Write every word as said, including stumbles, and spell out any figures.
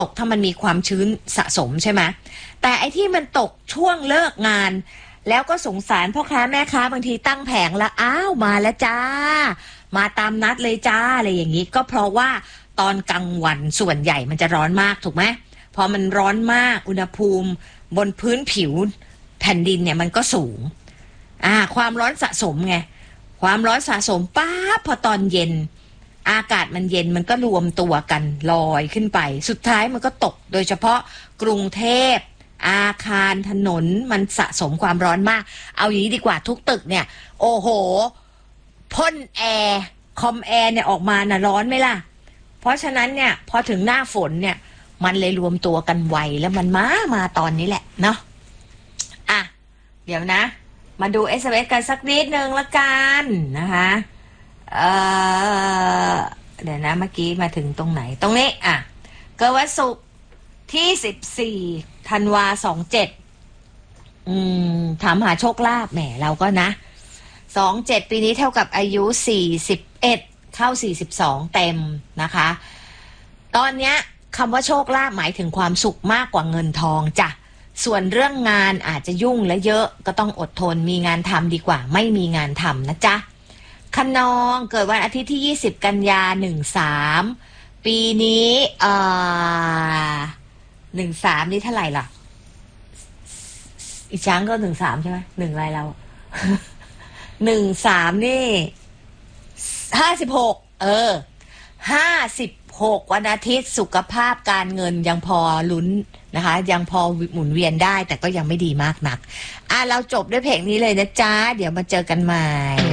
ตกถ้ามันมีความชื้นสะสมใช่ไหมแต่ไอ้ที่มันตกช่วงเลิกงานแล้วก็สงสารพ่อค้าแม่ค้าบางทีตั้งแผงแล้วอ้าวมาแล้วจ้ามาตามนัดเลยจ้าอะไรอย่างนี้ก็เพราะว่าตอนกลางวันส่วนใหญ่มันจะร้อนมากถูกไหมพอมันร้อนมากอุณหภูมิบนพื้นผิวแผ่นดินเนี่ยมันก็สูงอ่าความร้อนสะสมไงความร้อนสะสมป๊าบพอตอนเย็นอากาศมันเย็นมันก็รวมตัวกันลอยขึ้นไปสุดท้ายมันก็ตกโดยเฉพาะกรุงเทพอาคารถนนมันสะสมความร้อนมากเอาอย่างนี้ดีกว่าทุกตึกเนี่ยโอ้โหพ่นแอร์คอมแอร์เนี่ยออกมาน่ะร้อนไหมล่ะเพราะฉะนั้นเนี่ยพอถึงหน้าฝนเนี่ยมันเลยรวมตัวกันไวแล้วมันมามาตอนนี้แหละเนาะอ่ะเดี๋ยวนะมาดู เอส เอ็ม เอส กันสักนิดนึงละกันนะคะเอ่อเดี๋ยวนะเมื่อกี้มาถึงตรงไหนตรงนี้อ่ะเกิดวันศุกร์ที่สิบสี่ธันวาสองเจ็ดอืมถามหาโชคลาภแหมเราก็นะสองเจ็ดปีนี้เท่ากับอายุสี่สิบเอ็ดเข้าสี่สิบสองเต็มนะคะตอนเนี้ยคำว่าโชคลาภหมายถึงความสุขมากกว่าเงินทองจ้ะส่วนเรื่องงานอาจจะยุ่งและเยอะก็ต้องอดทนมีงานทำดีกว่าไม่มีงานทำนะจ๊ะคะนองเกิดวันอาทิตย์ที่ยี่สิบกันยาหนึ่งสามปีนี้เอ่อหนึ่งสามนี่เท่าไหร่ล่ะอีช้างก็หนึ่งสามใช่ไหมหนึ่งอะไรเราหนึ่งสามนี่ห้าสิบหกเออห้าสิบหกวันอาทิตย์สุขภาพการเงินยังพอลุ้นนะคะยังพอหมุนเวียนได้แต่ก็ยังไม่ดีมากนักอ่ะเราจบด้วยเพลงนี้เลยนะจ๊ะเดี๋ยวมาเจอกันใหม่